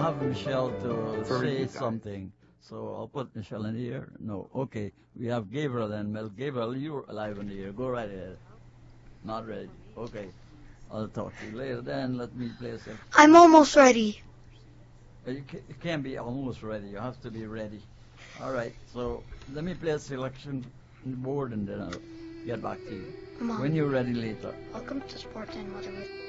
have Michelle to For say you guys. something. So I'll put Michelle in here. No, okay. We have Gabriel and Mel. Gabriel, you're alive in here. Go right ahead. Not ready. Okay. I'll talk to you later. Then let me play a sec. I'm almost ready. You can't be almost ready. You have to be ready. All right. So let me play a selection board and then I'll get back to you Mom, when you're ready later. welcome to Sport and Mother with